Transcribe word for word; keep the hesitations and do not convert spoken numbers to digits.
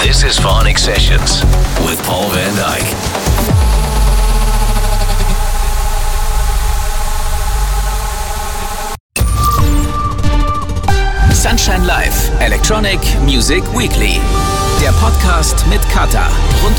This is Phonic Sessions with Paul van Dyk. Sunshine Live, Electronic Music Weekly. Der Podcast mit Kata rund